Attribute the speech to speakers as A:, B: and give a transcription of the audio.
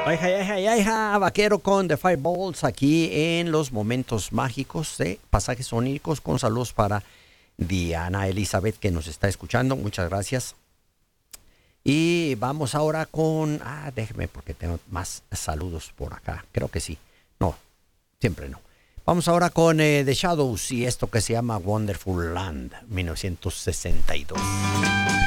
A: Ay, ay, ay, ay, ay, vaquero con The Fireballs aquí en los momentos mágicos de pasajes sonílicos con saludos para Diana Elizabeth que nos está escuchando. Muchas gracias. Y vamos ahora con... déjeme porque tengo más saludos por acá. Creo que sí. No, siempre no. Vamos ahora con The Shadows y esto que se llama Wonderful Land 1962.